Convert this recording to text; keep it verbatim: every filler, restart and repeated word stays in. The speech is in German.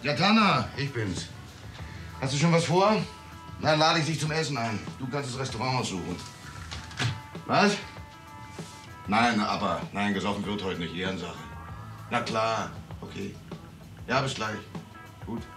Ja, Tana, ich bin's. Hast du schon was vor? Dann lade ich dich zum Essen ein. Du kannst das Restaurant aussuchen. Was? Nein, aber nein, gesoffen wird heute nicht. Ehrensache. Na klar, okay. Ja, bis gleich. Gut.